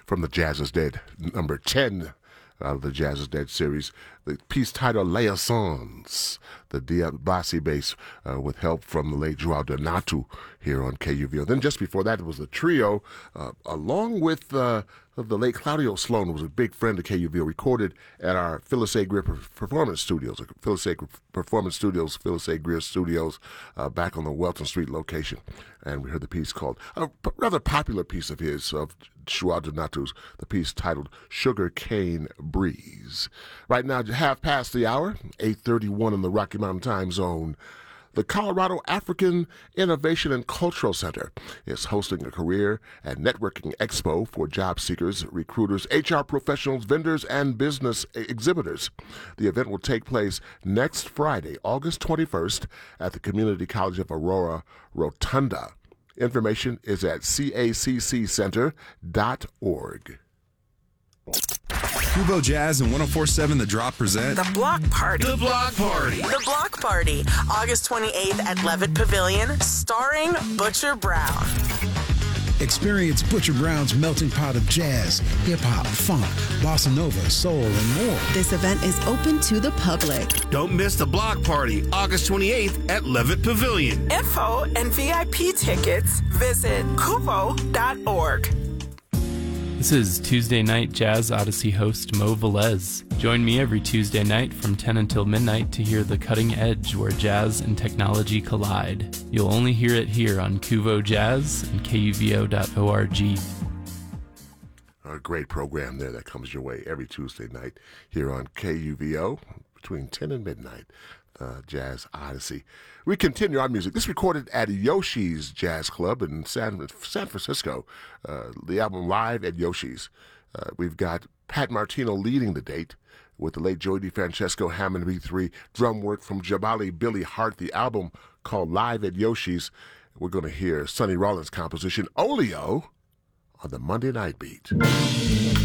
from the Jazz is Dead, number 10 out of the Jazz is Dead series. The piece titled Liaisons, the Diabasi bass with help from the late Joao Donato here on KUVO. Then just before that, it was the trio, along with the late Claudio Sloan, who was a big friend of KUVO, recorded at our Phyllis A. Greer Performance Studios, Phyllis A. Greer Studios, back on the Welton Street location. And we heard the piece called, a rather popular piece of his, of Joao Donato's, the piece titled Sugar Cane Breeze. Right now, half past the hour, 8:31 in the Rocky Mountain time zone. The Colorado African Innovation and Cultural Center is hosting a career and networking expo for job seekers, recruiters, HR professionals, vendors, and business exhibitors. The event will take place next Friday, August 21st, at the Community College of Aurora Rotunda. Information is at caccenter.org. KUVO Jazz and 104.7 The Drop present The Block Party. The Block Party. The Block Party, August 28th at Levitt Pavilion, starring Butcher Brown. Experience Butcher Brown's melting pot of jazz, hip-hop, funk, bossa nova, soul, and more. This event is open to the public. Don't miss The Block Party, August 28th at Levitt Pavilion. Info and VIP tickets, visit kuvo.org. This is Tuesday Night Jazz Odyssey host Mo Velez. Join me every Tuesday night from 10 until midnight to hear the cutting edge where jazz and technology collide. You'll only hear it here on KUVO Jazz and KUVO.org. A great program there that comes your way every Tuesday night here on KUVO between 10 and midnight. Jazz Odyssey. We continue our music. This is recorded at Yoshi's Jazz Club in San Francisco. The album Live at Yoshi's. We've got Pat Martino leading the date with the late Joey DeFrancesco Hammond B3 drum work from Jabali Billy Hart. The album called Live at Yoshi's. We're going to hear Sonny Rollins' composition Oleo on the Monday Night Beat.